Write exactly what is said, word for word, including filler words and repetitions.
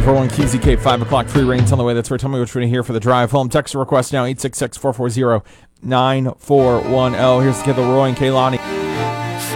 four one Q Z K, five o'clock, free rains on the way. That's right. Tell me what you're going to hear for the drive home. Text a request now, eight six six, four four zero, nine four one zero. Here's the kid, Roy and Kaylani.